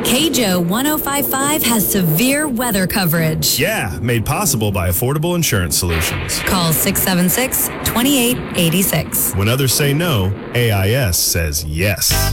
KJO 1055 has severe weather coverage. Yeah, made possible by Affordable Insurance Solutions. Call 676-2886. When others say no, AIS says yes.